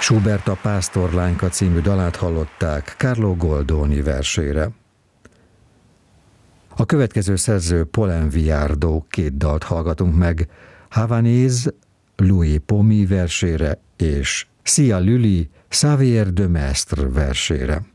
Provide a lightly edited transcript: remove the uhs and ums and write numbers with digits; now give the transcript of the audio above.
Schubert a Pásztorlányka című dalát hallották Carlo Goldoni versére. A következő szerző Polen Viardot 2 dalt hallgatunk meg, Havanese Louis Pomy versére és Sia Lully Xavier de Maistre versére.